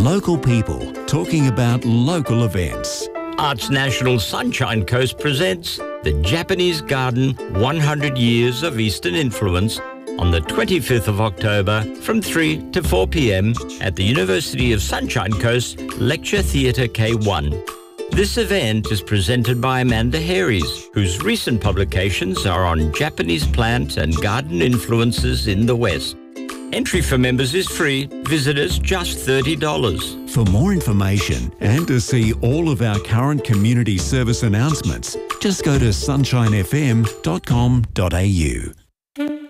Local people talking about local events. Arts National Sunshine Coast presents the Japanese Garden 100 Years of Eastern Influence on the 25th of October from 3 to 4 p.m. at the University of Sunshine Coast Lecture Theatre K1. This event is presented by Amanda Harries, whose recent publications are on Japanese plant and garden influences in the West. Entry for members is free, visitors just $30. For more information and to see all of our current community service announcements, just go to sunshinefm.com.au.